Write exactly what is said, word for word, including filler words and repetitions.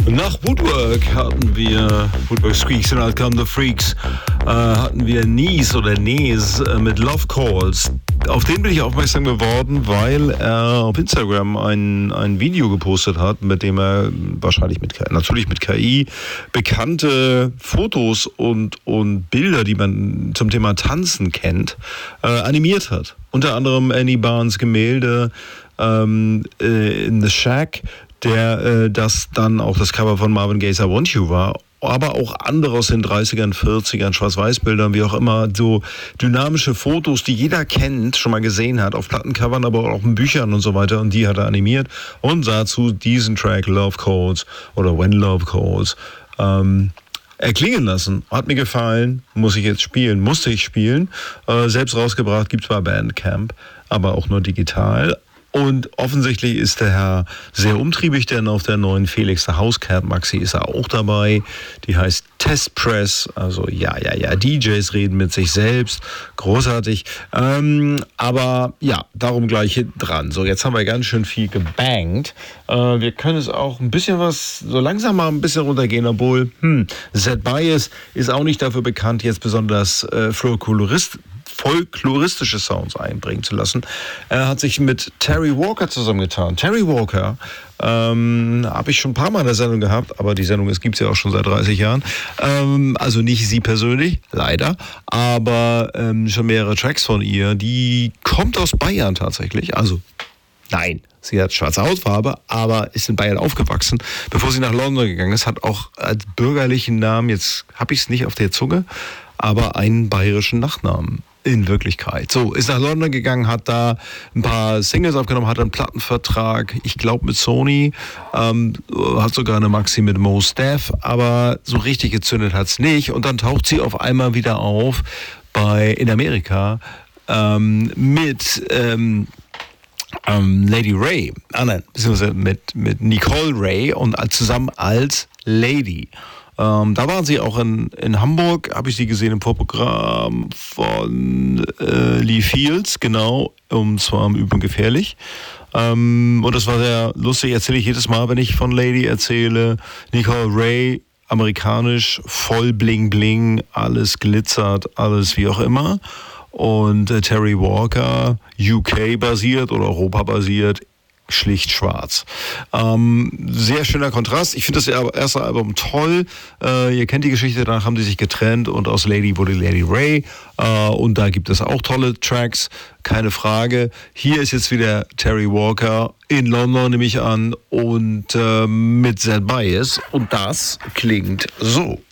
Nach Woodwork hatten wir, Woodwork Squeaks and Out Come the Freaks, äh, hatten wir Nies oder Nes äh, mit Love Calls. Auf den bin ich aufmerksam geworden, weil er auf Instagram ein, ein Video gepostet hat, mit dem er wahrscheinlich mit, natürlich mit K I, bekannte Fotos und, und Bilder, die man zum Thema Tanzen kennt, äh, animiert hat. Unter anderem Annie Barnes Gemälde ähm, äh, in The Shack, der äh, das dann auch das Cover von Marvin Gaye's I Want You war, aber auch andere aus den dreißigern, vierzigern, Schwarz-Weiß-Bildern, wie auch immer, so dynamische Fotos, die jeder kennt, schon mal gesehen hat, auf Plattencovern, aber auch in Büchern und so weiter, und die hat er animiert und dazu diesen Track Love Calls oder When Love Calls ähm, erklingen lassen. Hat mir gefallen, muss ich jetzt spielen, musste ich spielen, äh, selbst rausgebracht, gibt's bei Bandcamp, aber auch nur digital. Und offensichtlich ist der Herr sehr umtriebig, denn auf der neuen Felix the Housecat Maxi ist er auch dabei. Die heißt Test Press, also ja, ja, ja, D Js reden mit sich selbst, großartig. Ähm, aber ja, darum gleich hinten dran. So, jetzt haben wir ganz schön viel gebangt. Äh, wir können es auch ein bisschen was, so langsam mal ein bisschen runtergehen, obwohl, hm, Zed Bias ist auch nicht dafür bekannt, jetzt besonders äh, Folklorist folkloristische Sounds einbringen zu lassen. Er hat sich mit Terry Walker zusammengetan. Terry Walker ähm, habe ich schon ein paar Mal in der Sendung gehabt, aber die Sendung gibt es ja auch schon seit dreißig Jahren. Ähm, also nicht sie persönlich, leider, aber ähm, schon mehrere Tracks von ihr. Die kommt aus Bayern tatsächlich, also nein, sie hat schwarze Hautfarbe, aber ist in Bayern aufgewachsen. Bevor sie nach London gegangen ist, hat auch als bürgerlichen Namen, jetzt habe ich es nicht auf der Zunge, aber einen bayerischen Nachnamen. In Wirklichkeit. So, ist nach London gegangen, hat da ein paar Singles aufgenommen, hat einen Plattenvertrag, ich glaube mit Sony, ähm, hat sogar eine Maxi mit Mos Def, aber so richtig gezündet hat's nicht. Und dann taucht sie auf einmal wieder auf bei in Amerika ähm, mit ähm, ähm, Lady Ray, ah nein, beziehungsweise mit, mit Nicole Ray und zusammen als Lady. Ähm, da waren sie auch in, in Hamburg, habe ich sie gesehen im Vorprogramm von äh, Lee Fields, genau, und zwar im Üben gefährlich. Ähm, und das war sehr lustig, erzähle ich jedes Mal, wenn ich von Lady erzähle. Nicole Ray, amerikanisch, voll bling bling, alles glitzert, alles wie auch immer. Und äh, Terry Walker, U K-basiert oder Europa-basiert, schlicht schwarz. Ähm, sehr schöner Kontrast. Ich finde das erste Album toll. Äh, ihr kennt die Geschichte, danach haben die sich getrennt und aus Lady wurde Lady Ray. Äh, und da gibt es auch tolle Tracks, keine Frage. Hier ist jetzt wieder Terry Walker in London, nehme ich an, und äh, mit Zed Bias. Und das klingt so.